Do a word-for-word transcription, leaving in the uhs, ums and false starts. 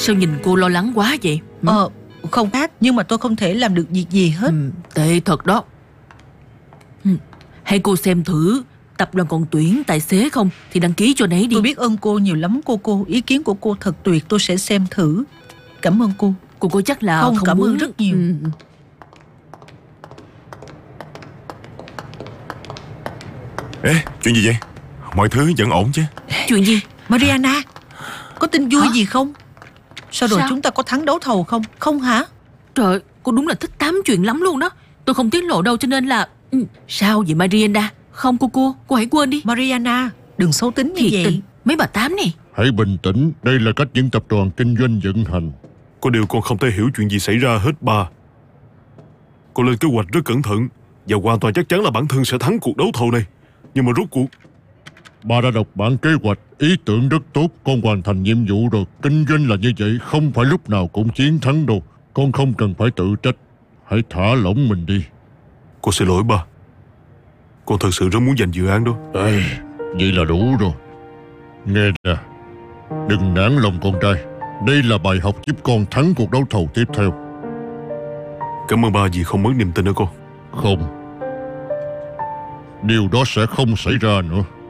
Sao nhìn cô lo lắng quá vậy? Ừ. Ờ, không khác, nhưng mà tôi không thể làm được việc gì hết. Ừ, tệ thật đó. Ừ. Hãy cô xem thử tập đoàn còn tuyển tài xế không thì đăng ký cho nấy đi. Tôi biết ơn cô nhiều lắm cô cô. Ý kiến của cô thật tuyệt, tôi sẽ xem thử. Cảm ơn cô. Cô có chắc là Không, không cảm muốn... ơn rất nhiều. Ừ. Ê, chuyện gì vậy? Mọi thứ vẫn ổn chứ? Chuyện gì? Mariana, có tin vui Hả? gì không? Sao rồi, Sao? chúng ta có thắng đấu thầu không? Không hả? Trời, cô đúng là thích tám chuyện lắm luôn đó. Tôi không tiết lộ đâu cho nên là... Ừ. Sao vậy Mariana? Không cô cô, cô hãy quên đi. Mariana, đừng xấu tính như Thiệt vậy. tình, mấy bà tám này. Hãy bình tĩnh, đây là cách những tập đoàn kinh doanh vận hành. Có điều con không thể hiểu chuyện gì xảy ra hết ba. Cô lên kế hoạch rất cẩn thận và hoàn toàn chắc chắn là bản thân sẽ thắng cuộc đấu thầu này. Nhưng mà rốt cuộc... Bà đã đọc bản kế hoạch, ý tưởng rất tốt, con hoàn thành nhiệm vụ rồi. Kinh doanh là như vậy, không phải lúc nào cũng chiến thắng đâu. Con không cần phải tự trách, hãy thả lỏng mình đi. Cô xin lỗi ba. Con thật sự rất muốn giành dự án đó. Ê, vậy là đủ rồi. Nghe nè, đừng nản lòng con trai. Đây là bài học giúp con thắng cuộc đấu thầu tiếp theo. Cảm ơn ba vì không mất niềm tin ở con. Không, điều đó sẽ không xảy ra nữa.